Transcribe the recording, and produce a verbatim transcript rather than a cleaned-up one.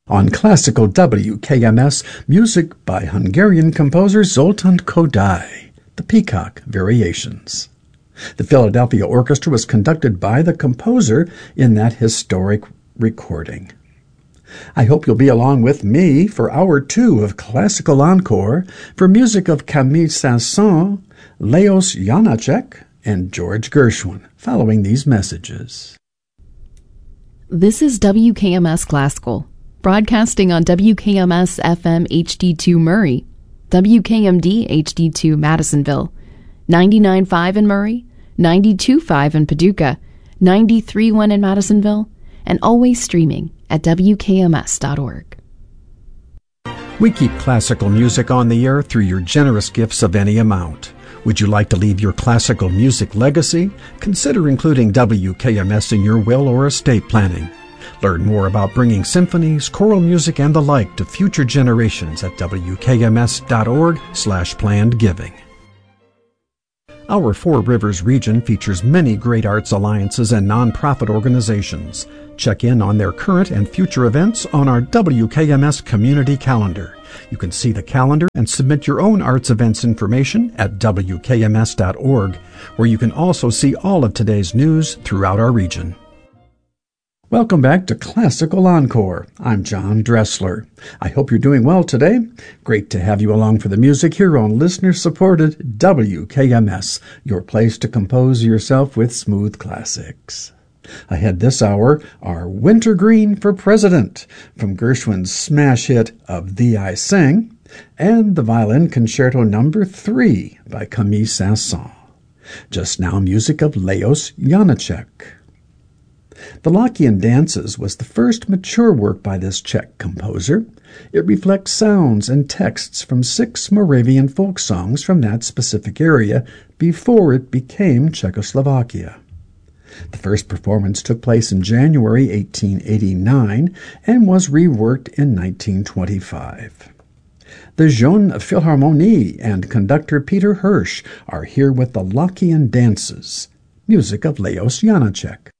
On classical W K M S, music by Hungarian composer Zoltán Kodály, the Peacock Variations. The Philadelphia Orchestra was conducted by the composer in that historic recording. I hope you'll be along with me for hour two of Classical Encore for music of Camille Saint-Saëns, Leos Janáček, and George Gershwin, following these messages. This is W K M S Classical, broadcasting on W K M S F M H D two Murray, W K M D H D two Madisonville, ninety-nine point five in Murray, ninety-two point five in Paducah, ninety-three point one in Madisonville, and always streaming at W K M S dot org. We keep classical music on the air through your generous gifts of any amount. Would you like to leave your classical music legacy? Consider including W K M S in your will or estate planning. Learn more about bringing symphonies, choral music, and the like to future generations at W K M S dot org slash planned giving. Our Four Rivers region features many great arts alliances and nonprofit organizations. Check in on their current and future events on our W K M S community calendar. You can see the calendar and submit your own arts events information at W K M S dot org, where you can also see all of today's news throughout our region. Welcome back to Classical Encore. I'm John Dressler. I hope you're doing well today. Great to have you along for the music here on listener-supported W K M S, your place to compose yourself with smooth classics. Ahead this hour are Wintergreen for President from Gershwin's smash hit Of Thee I Sing, and the Violin Concerto Number three by Camille Saint-Saëns. Just now, music of Leos Janáček. The Lockean Dances was the first mature work by this Czech composer. It reflects sounds and texts from six Moravian folk songs from that specific area before it became Czechoslovakia. The first performance took place in January eighteen eighty-nine and was reworked in nineteen twenty-five. The Jeune Philharmonie and conductor Peter Hirsch are here with the Lockean Dances, music of Leos Janáček.